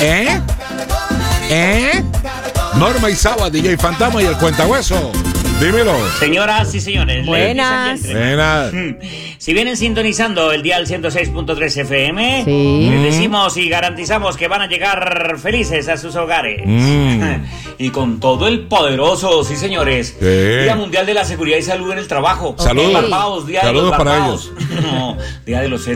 Norma y Saba, DJ Fantasma y el Cuentahueso. Dímelo. Señoras y señores. Buenas. Buenas. Si vienen sintonizando el dial 106.3 FM, Sí. les decimos y garantizamos que van a llegar felices a sus hogares. Y con todo el poderoso, sí señores. Sí. Día Mundial de la Seguridad y Salud en el Trabajo. Saludos. Barbados, Día Saludos de los para Barbados. No, Día de los Héroes.